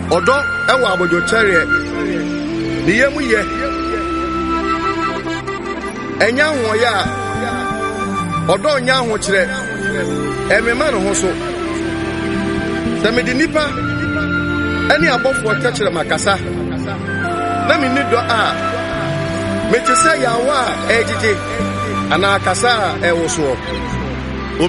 Odo ewa abojo chere niye mu ye enya ho ya odo nya ho kire emema no ho so semedi nipa eni abofo kekere makasa na mi ni do a metese yawa ejije ana akasa ewoso